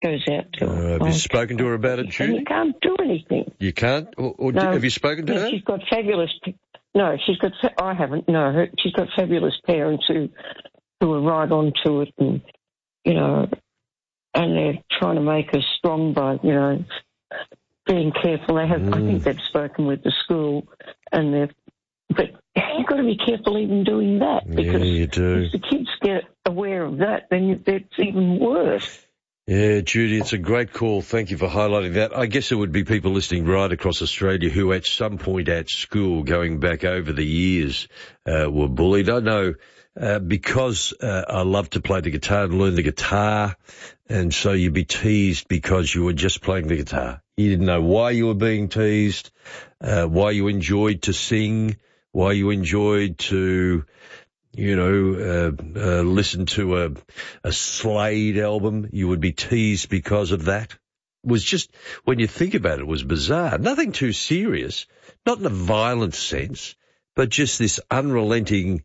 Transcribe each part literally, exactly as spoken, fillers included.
goes out to Uh, her. have you spoken to her about it, Judy? And you can't do anything. You can't? Or, or No, have you spoken to no, her? She's got fabulous... No, she's got... I haven't, no. Her, she's got fabulous parents who, who are right onto it and, you know, and they're trying to make her strong by, you know, being careful. They have... Mm. I think they've spoken with the school and they've... But you've got to be careful even doing that because yeah, you do. if the kids get aware of that, then it's even worse. Yeah, Judy, it's a great call. Thank you for highlighting that. I guess there would be people listening right across Australia who at some point at school, going back over the years, uh, were bullied. I know uh, because uh, I love to play the guitar and learn the guitar, and so you'd be teased because you were just playing the guitar. You didn't know why you were being teased, uh, why you enjoyed to sing, why you enjoyed to, you know, uh, uh, listen to a, a Slade album. You would be teased because of that. It was just, when you think about it, it was bizarre. Nothing too serious, not in a violent sense, but just this unrelenting,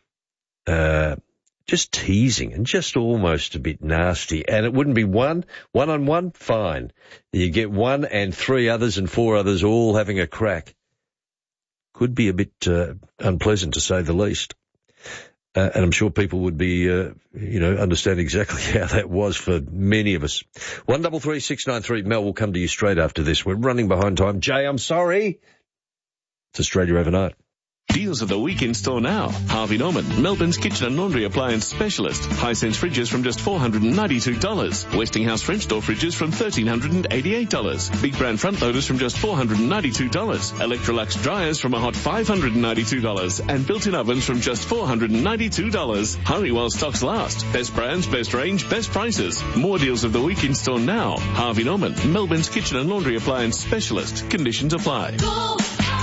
uh, just teasing and just almost a bit nasty. And it wouldn't be one, one-on-one, fine. You get one and three others and four others all having a crack. Could be a bit uh, unpleasant, to say the least. Uh, and I'm sure people would be, uh, you know, understand exactly how that was for many of us. One double three six nine three. Mel will come to you straight after this. We're running behind time. Jay, I'm sorry. It's Australia Overnight. Deals of the week in store now. Harvey Norman, Melbourne's kitchen and laundry appliance specialist. Hisense fridges from just four hundred ninety-two dollars. Westinghouse French door fridges from one thousand three hundred eighty-eight dollars. Big brand front loaders from just four hundred ninety-two dollars. Electrolux dryers from a hot five hundred ninety-two dollars. And built-in ovens from just four hundred ninety-two dollars. Hurry while stocks last. Best brands, best range, best prices. More deals of the week in store now. Harvey Norman, Melbourne's kitchen and laundry appliance specialist. Conditions apply. Go!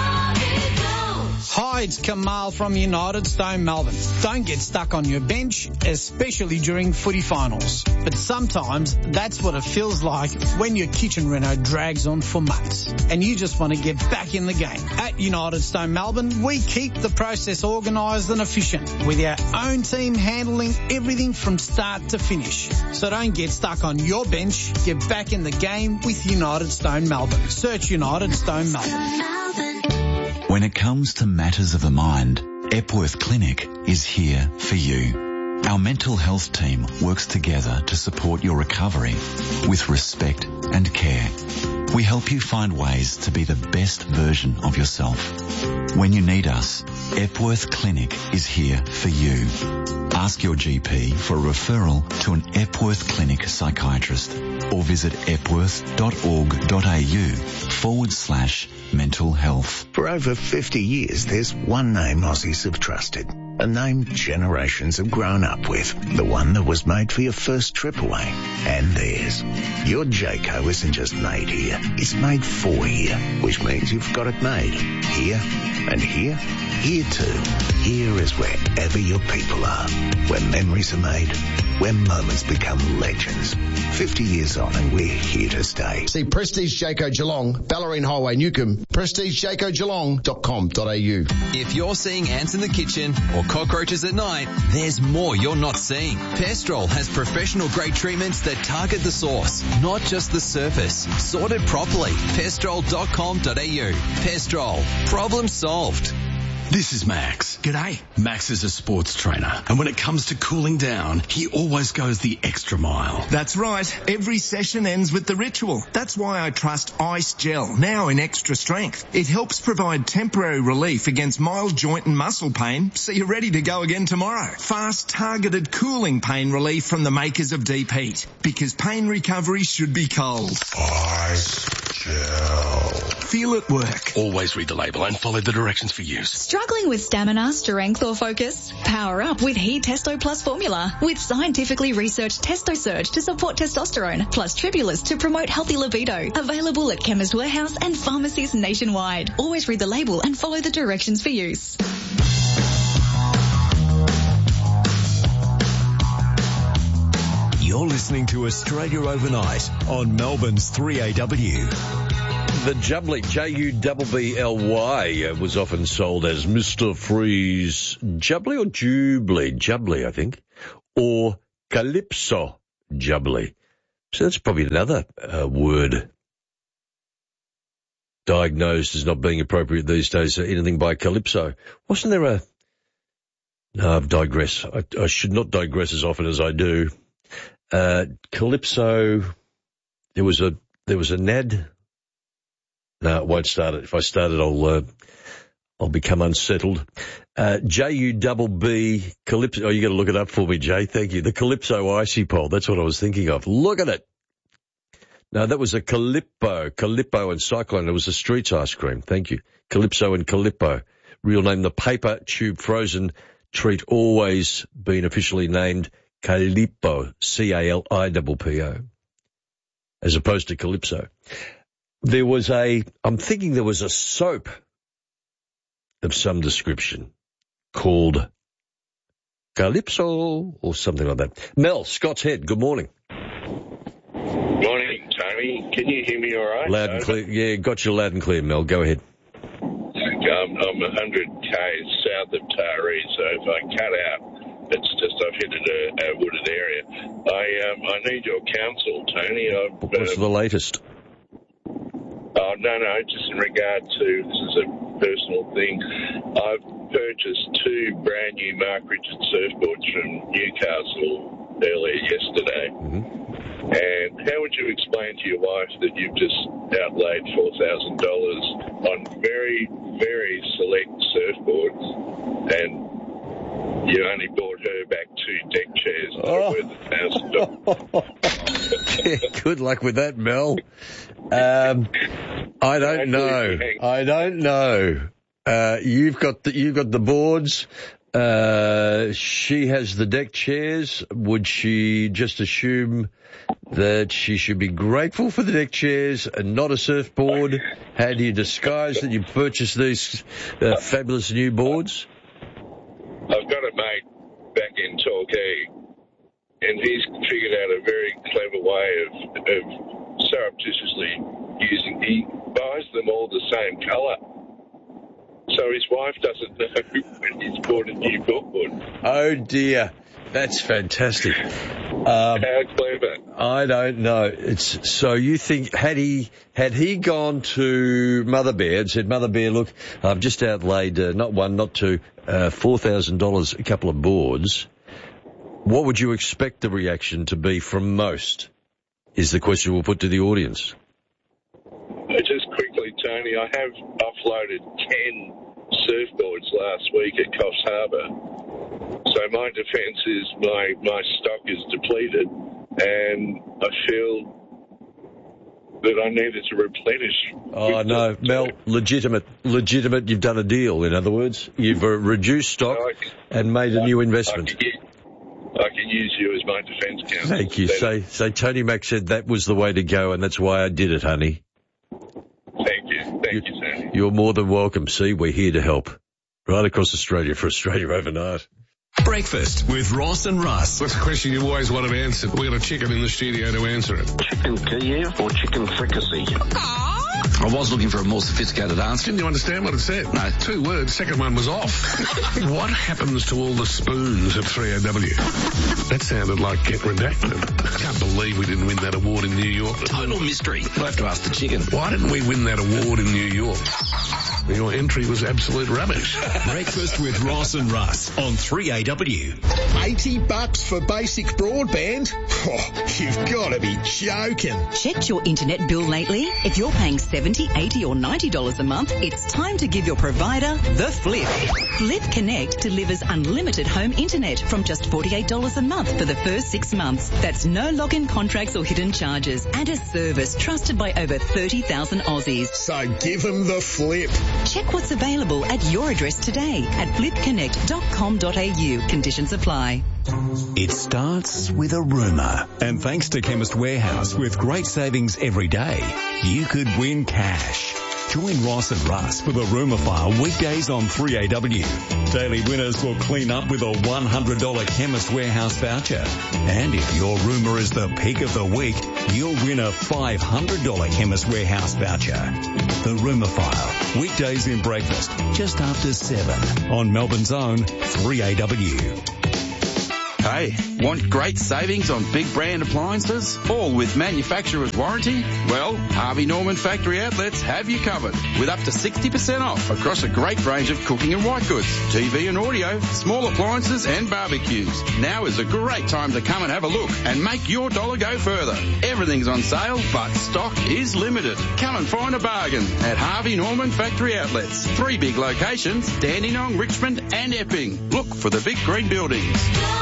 Hi, it's Kamal from United Stone Melbourne. Don't get stuck on your bench, especially during footy finals. But sometimes that's what it feels like when your kitchen reno drags on for months and you just want to get back in the game. At United Stone Melbourne, we keep the process organised and efficient with our own team handling everything from start to finish. So don't get stuck on your bench. Get back in the game with United Stone Melbourne. Search United Stone Melbourne. When it comes to matters of the mind, Epworth Clinic is here for you. Our mental health team works together to support your recovery with respect and care. We help you find ways to be the best version of yourself. When you need us, Epworth Clinic is here for you. Ask your G P for a referral to an Epworth Clinic psychiatrist or visit epworth.org.au forward slash mental health. For over fifty years, there's one name Aussies have trusted. A name generations have grown up with. The one that was made for your first trip away. And theirs. Your Jayco isn't just made here. It's made for here. Which means you've got it made. Here and here. Here too. Here is wherever your people are. Where memories are made. Where moments become legends. fifty years on and we're here to stay. See Prestige Jayco Geelong, Ballerine Highway, Newcomb, prestige jayco geelong dot com dot a u. If you're seeing ants in the kitchen or cockroaches at night, there's more you're not seeing. Pestrol has professional grade treatments that target the source, not just the surface. Sorted properly. pestrol dot com dot a u. Pestrol. Problem solved. This is Max. G'day. Max is a sports trainer, and when it comes to cooling down, he always goes the extra mile. That's right. Every session ends with the ritual. That's why I trust Ice Gel, now in extra strength. It helps provide temporary relief against mild joint and muscle pain, so you're ready to go again tomorrow. Fast, targeted cooling pain relief from the makers of Deep Heat, because pain recovery should be cold. Ice Gel. Feel it work. Always read the label and follow the directions for use. Struggling with stamina, strength or focus? Power up with He Testo Plus formula with scientifically researched Testo Surge to support testosterone plus Tribulus to promote healthy libido. Available at Chemist Warehouse and pharmacies nationwide. Always read the label and follow the directions for use. You're listening to Australia Overnight on Melbourne's three A W. The Jubbly, J U B B L Y, was often sold as Mister Freeze Jubbly or Jubilee, Jubbly, I think, or Calypso Jubbly. So that's probably another uh, word diagnosed as not being appropriate these days. Uh, anything by Calypso. Wasn't there a... No, I've digressed. I, I should not digress as often as I do. Uh, Calypso, there was a there was a N A D. No, it won't start it. If I start it, I'll uh, I'll become unsettled. Uh, J U B B Calypso. Oh, you got to look it up for me, Jay. Thank you. The Calypso Icy Pole. That's what I was thinking of. Look at it. No, that was a Calippo. Calippo and Cyclone. It was a Streets ice cream. Thank you. Calypso and Calippo. Real name, the paper tube frozen treat, always been officially named Calippo, C A L I P P O, as opposed to Calypso. There was a, I'm thinking there was a soap of some description called Calypso or something like that. Mel, Scott's Head, good morning. Morning, Tony. Can you hear me all right? Loud and clear. Yeah, got you loud and clear, Mel. Go ahead. Um, I'm one hundred kays south of Taree, so if I cut out, it's just I've hit a, a wooded area. I um, I need your counsel, Tony. I've, What's um, the latest? Oh, no, no, just in regard to, this is a personal thing. I've purchased two brand new Mark Richards surfboards from Newcastle earlier yesterday. Mm-hmm. And how would you explain to your wife that you've just outlaid four thousand dollars on very, very select surfboards, and you only bought her back two deck chairs that are worth one thousand dollars? Yeah, good luck with that, Mel. Um, I don't know. I don't know. Uh, you've got the, you've got the boards. Uh, she has the deck chairs. Would she just assume that she should be grateful for the deck chairs and not a surfboard? How do you disguise that you purchased these uh, fabulous new boards? I've got a mate back in Torquay, and he's figured out a very clever way of, of surreptitiously using, he buys them all the same colour. So his wife doesn't know when he's bought a new board. Oh, dear. That's fantastic. Um, How clever. I don't know. It's so you think, had he had he gone to Mother Bear and said, Mother Bear, look, I've just outlaid uh, not one, not two, uh, four thousand dollars a couple of boards, what would you expect the reaction to be from most, is the question we'll put to the audience. Just quickly, Tony, I have offloaded ten surfboards last week at Coffs Harbour. So my defence is my, my stock is depleted, and I feel that I needed to replenish. Oh, no, Mel, legitimate, legitimate, you've done a deal, in other words. You've uh, reduced stock and made a new investment. I can, I can use you as my defence counsel. Thank you. Say, say Tony Mack said that was the way to go, and that's why I did it, honey. Thank you. Thank you, Tony. You're more than welcome. See, we're here to help. Right across Australia for Australia Overnight. Breakfast with Ross and Russ. What's the question you've always wanted answered? We've got a chicken in the studio to answer it. Chicken Kiev or chicken fricassee? I was looking for a more sophisticated answer. Didn't you understand what it said? No. Two words. Second one was off. What happens to all the spoons at three A W? That sounded like Get Redacted. Can't believe we didn't win that award in New York. Total mystery. We'll have to ask the chicken. Why didn't we win that award in New York? Your entry was absolute rubbish. Breakfast with Ross and Russ on three A W. eighty bucks for basic broadband? Oh, you've got to be joking. Checked your internet bill lately? If you're paying seventy dollars, eighty dollars or ninety dollars a month, it's time to give your provider the flip. Flip Connect delivers unlimited home internet from just forty-eight dollars a month for the first six months. That's no login contracts or hidden charges, and a service trusted by over thirty thousand Aussies. So give them the flip. Check what's available at your address today at flip connect dot com dot a u. Conditions apply. It starts with a rumour. And thanks to Chemist Warehouse, with great savings every day, you could win cash. Join Ross and Russ for the Rumour File weekdays on three A W. Daily winners will clean up with a one hundred dollars Chemist Warehouse voucher. And if your rumour is the pick of the week, you'll win a five hundred dollars Chemist Warehouse voucher. The Rumour File, weekdays in breakfast, just after seven on Melbourne's own three A W. Hey, want great savings on big brand appliances, all with manufacturer's warranty? Well, Harvey Norman Factory Outlets have you covered with up to sixty percent off across a great range of cooking and white goods, T V and audio, small appliances and barbecues. Now is a great time to come and have a look and make your dollar go further. Everything's on sale, but stock is limited. Come and find a bargain at Harvey Norman Factory Outlets. Three big locations, Dandenong, Richmond and Epping. Look for the big green buildings.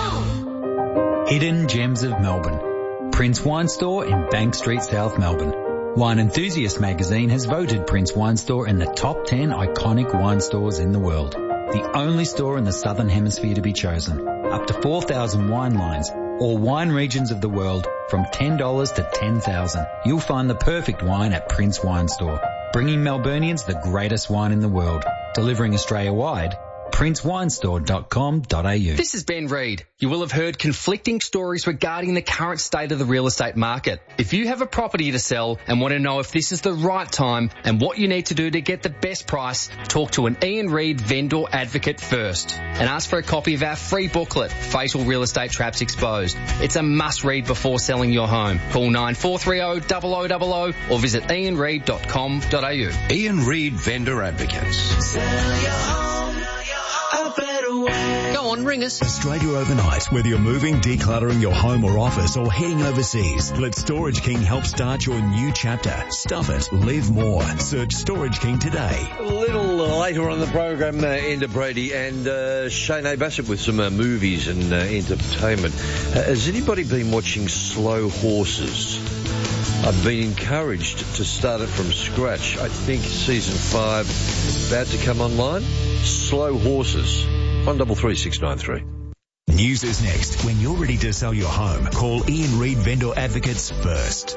Hidden Gems of Melbourne. Prince Wine Store in Bank Street, South Melbourne. Wine Enthusiast magazine has voted Prince Wine Store in the top ten iconic wine stores in the world. The only store in the Southern Hemisphere to be chosen. Up to four thousand wine lines, or wine regions of the world, from ten dollars to ten thousand dollars. You'll find the perfect wine at Prince Wine Store, bringing Melburnians the greatest wine in the world, delivering Australia-wide. prince wine store dot com dot a u. This is Ben Reid. You will have heard conflicting stories regarding the current state of the real estate market. If you have a property to sell and want to know if this is the right time and what you need to do to get the best price, talk to an Ian Reid vendor advocate first and ask for a copy of our free booklet, Fatal Real Estate Traps Exposed. It's a must read before selling your home. Call nine four three zero, zero zero zero zero or visit ian reid dot com dot a u. Ian Reid Vendor Advocates. Sell your home a better way. Go on, ring us. Australia Overnight. Whether you're moving, decluttering your home or office, or heading overseas, let Storage King help start your new chapter. Stuff it. Live more. Search Storage King today. A little later on the program, uh, Enda Brady and uh, Shane A. Bassett with some uh, movies and uh, entertainment. Uh, has anybody been watching Slow Horses? I've been encouraged to start it from scratch. I think season five about to come online. Slow Horses. one double three six nine three. News is next. When you're ready to sell your home, call Ian Reid Vendor Advocates first.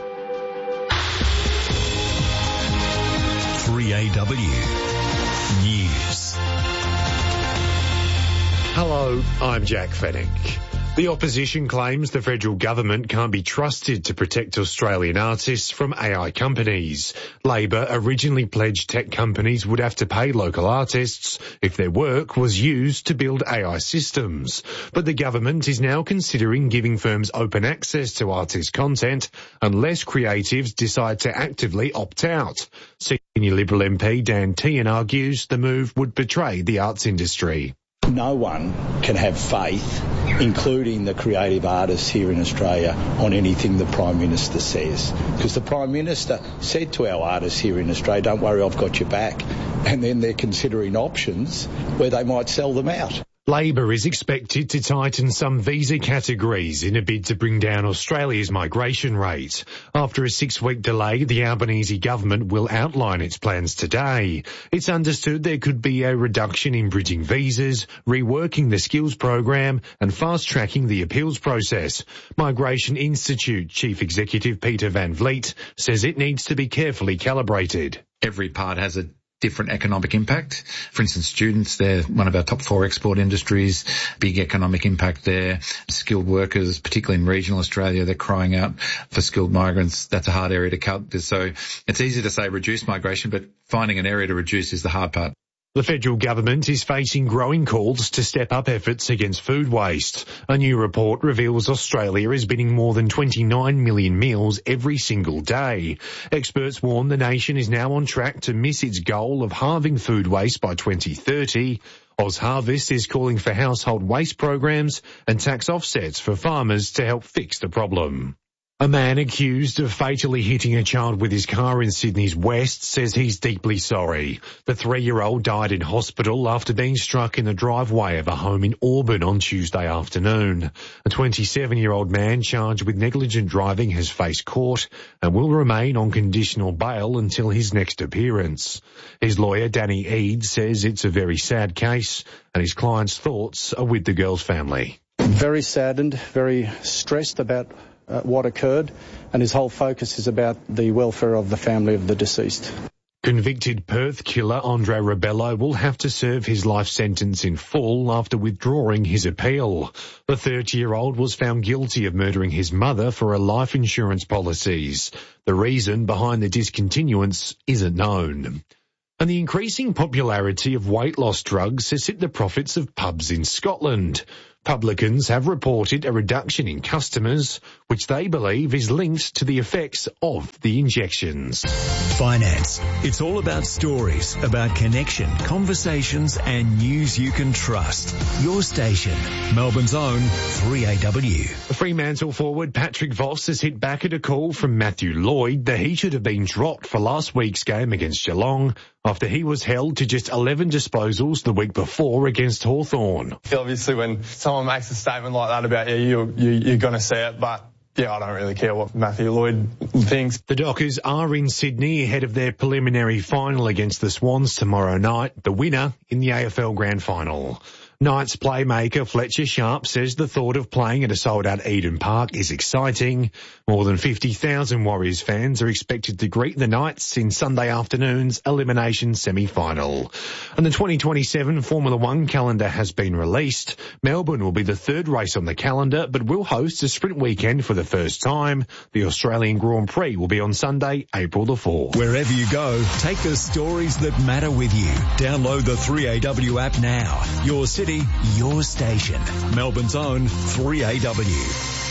three A W News. Hello, I'm Jack Fennick. The opposition claims the federal government can't be trusted to protect Australian artists from A I companies. Labor originally pledged tech companies would have to pay local artists if their work was used to build A I systems. But the government is now considering giving firms open access to artist content unless creatives decide to actively opt out. Senior Liberal M P Dan Tehan argues the move would betray the arts industry. No one can have faith, including the creative artists here in Australia, on anything the Prime Minister says. Because the Prime Minister said to our artists here in Australia, don't worry, I've got your back. And then they're considering options where they might sell them out. Labor is expected to tighten some visa categories in a bid to bring down Australia's migration rate. After a six-week delay, the Albanese government will outline its plans today. It's understood there could be a reduction in bridging visas, reworking the skills program and fast-tracking the appeals process. Migration Institute Chief Executive Peter Van Vliet says it needs to be carefully calibrated. Every part has a different economic impact. For instance, students, they're one of our top four export industries, big economic impact there. Skilled workers, particularly in regional Australia, they're crying out for skilled migrants. That's a hard area to cut. So it's easy to say reduce migration, but finding an area to reduce is the hard part. The federal government is facing growing calls to step up efforts against food waste. A new report reveals Australia is binning more than twenty-nine million meals every single day. Experts warn the nation is now on track to miss its goal of halving food waste by twenty thirty. OzHarvest is calling for household waste programs and tax offsets for farmers to help fix the problem. A man accused of fatally hitting a child with his car in Sydney's West says he's deeply sorry. The three-year-old died in hospital after being struck in the driveway of a home in Auburn on Tuesday afternoon. A twenty-seven-year-old man charged with negligent driving has faced court and will remain on conditional bail until his next appearance. His lawyer, Danny Eade, says it's a very sad case and his client's thoughts are with the girl's family. Very saddened, very stressed about Uh, what occurred, and his whole focus is about the welfare of the family of the deceased. Convicted Perth killer Andre Rebello will have to serve his life sentence in full after withdrawing his appeal. The thirty-year-old was found guilty of murdering his mother for her life insurance policies. The reason behind the discontinuance isn't known. And the increasing popularity of weight loss drugs has hit the profits of pubs in Scotland. Publicans have reported a reduction in customers, which they believe is linked to the effects of the injections. Finance. It's all about stories, about connection, conversations and news you can trust. Your station, Melbourne's own three A W. Fremantle forward Patrick Voss has hit back at a call from Matthew Lloyd that he should have been dropped for last week's game against Geelong after he was held to just eleven disposals the week before against Hawthorn. Obviously, when someone makes a statement like that about you, you, you you're going to see it, but yeah, I don't really care what Matthew Lloyd thinks. The Dockers are in Sydney ahead of their preliminary final against the Swans tomorrow night, the winner in the A F L Grand Final. Knights playmaker Fletcher Sharp says the thought of playing at a sold-out Eden Park is exciting. More than fifty thousand Warriors fans are expected to greet the Knights in Sunday afternoon's elimination semi-final. And the twenty twenty-seven Formula One calendar has been released. Melbourne will be the third race on the calendar, but will host a sprint weekend for the first time. The Australian Grand Prix will be on Sunday, April the fourth. Wherever you go, take the stories that matter with you. Download the three A W app now. Your city, your station. Melbourne's own three A W.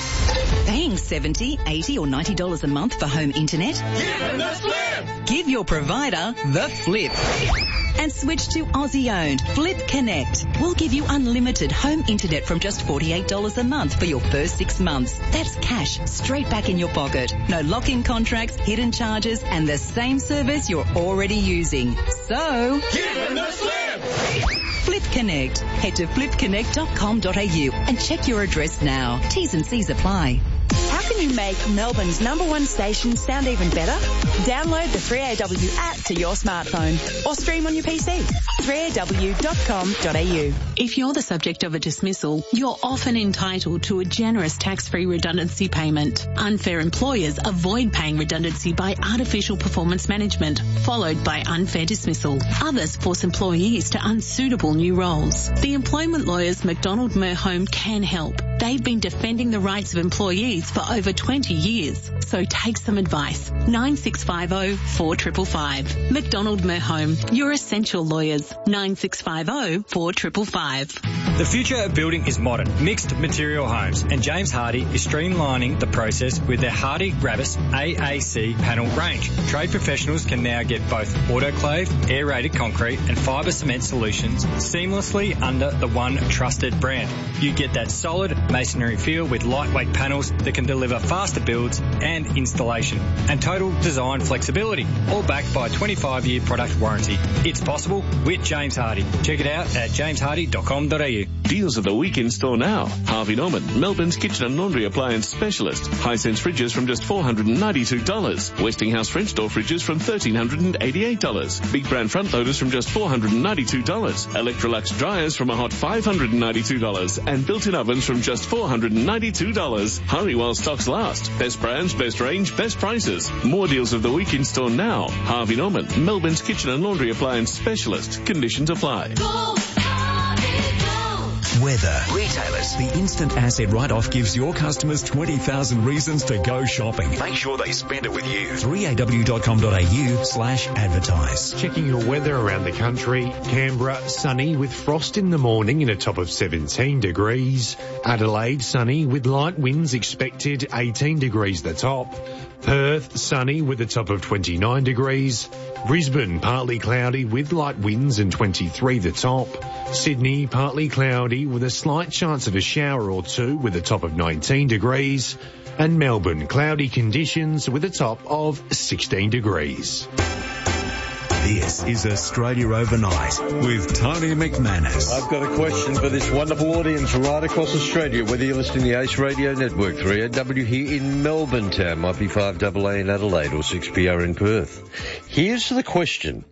Paying seventy dollars, eighty dollars or ninety dollars a month for home internet? Give the flip! Give your provider the flip. And switch to Aussie-owned Flip Connect. We'll give you unlimited home internet from just forty-eight dollars a month for your first six months. That's cash straight back in your pocket. No lock-in contracts, hidden charges, and the same service you're already using. So, give them the flip! Flip Connect. Head to flip connect dot com dot a u and check your address now. T's and C's apply. How can you make Melbourne's number one station sound even better? Download the three A W app to your smartphone or stream on your P C. three A W dot com dot a u. If you're the subject of a dismissal, you're often entitled to a generous tax-free redundancy payment. Unfair employers avoid paying redundancy by artificial performance management, followed by unfair dismissal. Others force employees to unsuitable new roles. The employment lawyers McDonald Merhome can help. They've been defending the rights of employees for over twenty years. So take some advice. nine six five zero, four five five five. McDonald Merhome, your essential lawyers. nine six five zero, four five five five. The future of building is modern, mixed material homes, and James Hardie is streamlining the process with their Hardie Gravis A A C panel range. Trade professionals can now get both autoclave, aerated concrete and fibre cement solutions seamlessly under the one trusted brand. You get that solid masonry feel with lightweight panels that can deliver faster builds and installation, and total design flexibility, all backed by a twenty-five year product warranty. It's possible with James Hardie. Check it out at james hardie dot com dot a u. Deals of the week in store now. Harvey Norman, Melbourne's kitchen and laundry appliance specialist. Hisense fridges from just four hundred ninety-two dollars. Westinghouse French door fridges from one thousand three hundred eighty-eight dollars. Big brand front loaders from just four hundred ninety-two dollars. Electrolux dryers from a hot five hundred ninety-two dollars. And built-in ovens from just four hundred ninety-two dollars. Hurry while stocks last. Best brands, best range, best prices. More deals of the week in store now. Harvey Norman, Melbourne's kitchen and laundry appliance specialist. Conditions apply. Go, Harvey, go. Weather. Retailers. The instant asset write-off gives your customers twenty thousand reasons to go shopping. Make sure they spend it with you. three A W dot com dot a u slash advertise. Checking your weather around the country. Canberra, sunny with frost in the morning in a top of seventeen degrees. Adelaide, sunny with light winds expected, eighteen degrees the top. Perth, sunny with a top of twenty-nine degrees. Brisbane, partly cloudy with light winds and twenty-three the top. Sydney, partly cloudy with a slight chance of a shower or two with a top of nineteen degrees. And Melbourne, cloudy conditions with a top of sixteen degrees. This is Australia Overnight with Tony McManus. I've got a question for this wonderful audience right across Australia, whether you're listening to the Ace Radio Network, three A W here in Melbourne town, might be five A A in Adelaide or six P R in Perth. Here's the question.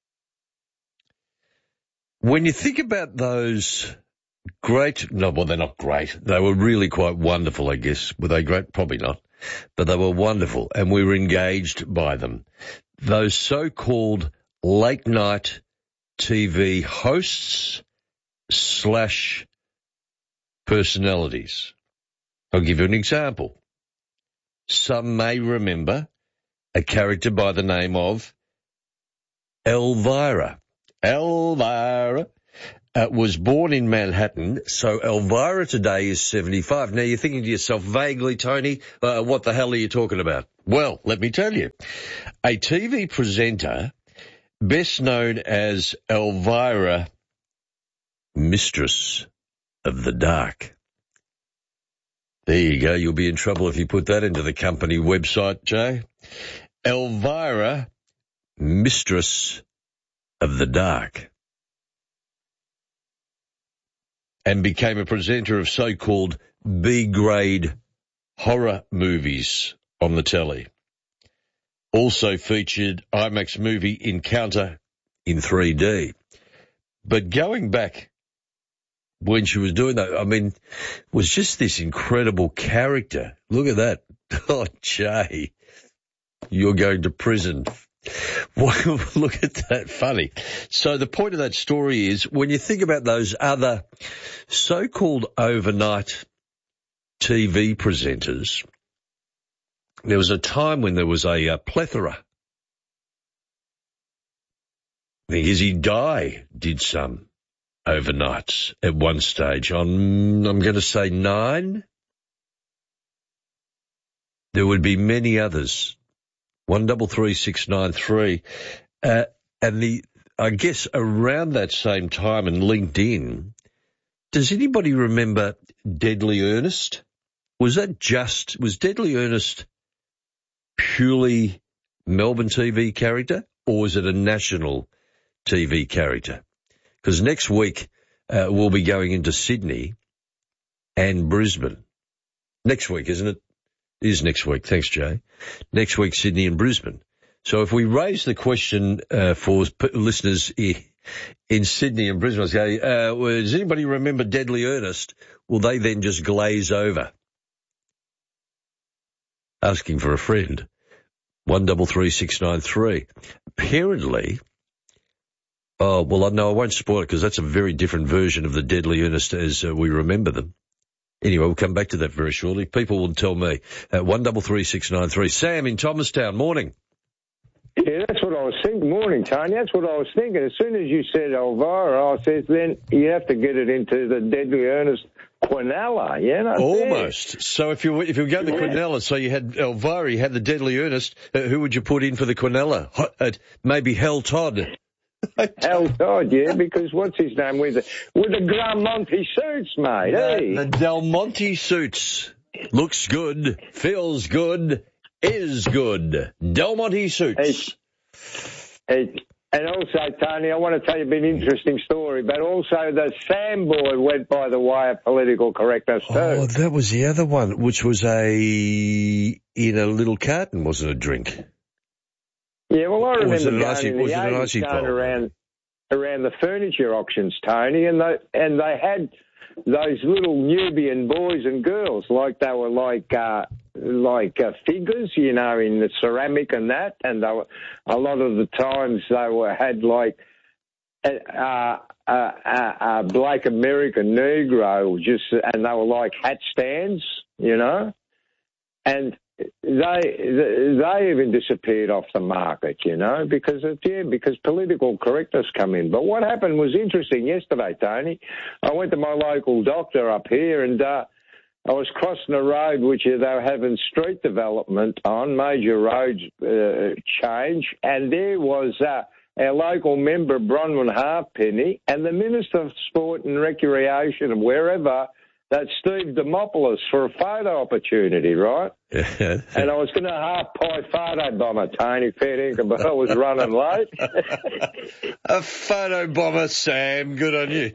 When you think about those great, no, well, they're not great. They were really quite wonderful, I guess. Were they great? Probably not. But they were wonderful, and we were engaged by them. Those so-called late night T V hosts slash personalities. I'll give you an example. Some may remember a character by the name of Elvira. Elvira. uh, was born in Manhattan, so Elvira today is seventy-five. Now, you're thinking to yourself vaguely, Tony, uh, what the hell are you talking about? Well, let me tell you. A T V presenter, best known as Elvira, Mistress of the Dark. There you go. You'll be in trouble if you put that into the company website, Jay. Elvira, Mistress of the Dark. And became a presenter of so-called B-grade horror movies on the telly. Also featured IMAX movie Encounter in three D. But going back when she was doing that, I mean, was just this incredible character. Look at that. Oh, Jay, you're going to prison. Well, look at that, funny. So the point of that story is when you think about those other so-called overnight T V presenters, there was a time when there was a, a plethora. I think Izzy Dye did some overnights at one stage on, I'm going to say nine. There would be many others. One double three six nine three, uh, and the I guess around that same time and linked in. Does anybody remember Deadly Ernest? Was that just was Deadly Ernest purely Melbourne T V character, or was it a national T V character? Because next week uh, we'll be going into Sydney and Brisbane. Next week, isn't it? It is next week. Thanks, Jay. Next week, Sydney and Brisbane. So if we raise the question uh, for listeners in Sydney and Brisbane, I say, uh, well, does anybody remember Deadly Ernest? Will they then just glaze over? Asking for a friend. One double three six nine three. Apparently, oh, well, no, I won't spoil it because that's a very different version of the Deadly Ernest as uh, we remember them. Anyway, we'll come back to that very shortly. People will tell me. Uh, one double three six nine three. Sam in Thomastown. Morning. Yeah, that's what I was thinking. Morning, Tony. That's what I was thinking. As soon as you said Elvira, I said, then you have to get it into the Deadly Ernest Quinella, yeah? No, Almost. Yeah. So if you if you go to yeah. Quinella, so you had Elvira, you had the Deadly Ernest, uh, who would you put in for the Quinella? Uh, maybe Hal Todd. Hal Todd, yeah, because what's his name with the, with the Del Monte suits, mate, the, hey? The Del Monte suits. Looks good, feels good, is good. Del Monte suits. Hey, hey, and also, Tony, I want to tell you a bit interesting story, but also the Sam boy went by the way of political correctness too. Oh, that was the other one, which was a, in a little carton, wasn't it, a drink? Yeah, well, I remember going icy, in the eighties going around, around the furniture auctions, Tony, and they, and they had those little Nubian boys and girls, like they were like uh, like uh, figures, you know, in the ceramic and that, and they were, a lot of the times they were had like a, a, a, a Black American Negro, just, and they were like hat stands, you know, and They they even disappeared off the market, you know, because of, yeah, because political correctness come in. But what happened was interesting yesterday, Tony. I went to my local doctor up here, and uh, I was crossing a road which they were having street development on, major roads uh, change, and there was uh, our local member Bronwyn Halfpenny and the Minister of Sport and Recreation and wherever. That's Steve Demopoulos for a photo opportunity, right? And I was going to half-pie photo bomber, Tony, fair dinkum, but I was running late. A photo bomber, Sam. Good on you.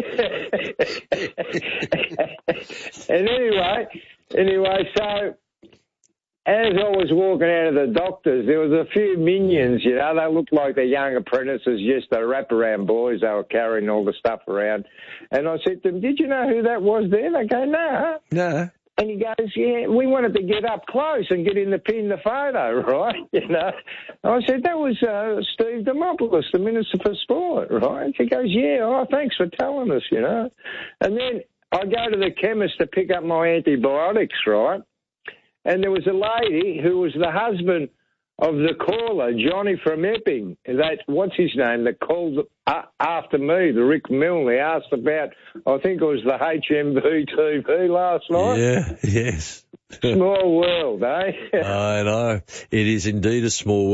And anyway, anyway, so as I was walking out of the doctor's, there was a few minions, you know, they looked like the young apprentices, just the wraparound boys. They were carrying all the stuff around. And I said to them, did you know who that was there? They go, no. No. And he goes, yeah, we wanted to get up close and get in the pin the photo, right? You know. I said, that was uh, Steve Demopoulos, the Minister for Sport, right? He goes, yeah, oh, thanks for telling us, you know. And then I go to the chemist to pick up my antibiotics, right? And there was a lady who was the husband of the caller, Johnny from Epping. That, what's his name, that called uh, after me, the Rick Milne. He asked about, I think it was the H M V T V last night. Yeah, yes. Small world, eh? I know. It is indeed a small world.